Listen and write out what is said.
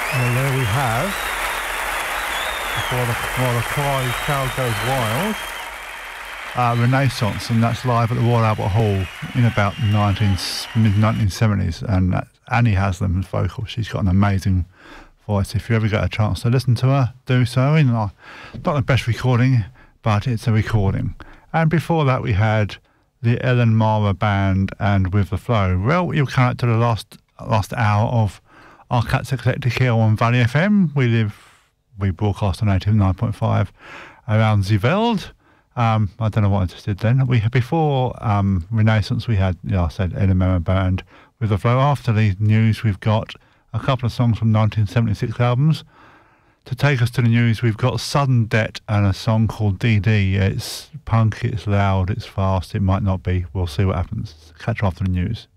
Well, there we have, while the crowd goes wild, Renaissance, and that's live at the Royal Albert Hall in about mid-1970s, and Annie Haslam's vocal. She's got an amazing voice. If you ever get a chance to listen to her, do so. Not the best recording, but it's a recording. And before that we had the Ellen Mara Band and With the Flow. Well, you've come out to the last hour of our Cats Eclectic here on Valley FM. We broadcast on 89.5 around the Veld. I don't know what I just did then. We had before Renaissance. We had, I said, Ellen Mara Band With the Flow. After the news, we've got a couple of songs from 1976 albums. To take us to the news, we've got Sudden Debt and a song called DD. It's punk, it's loud, it's fast. It might not be. We'll see what happens. Catch you after the news.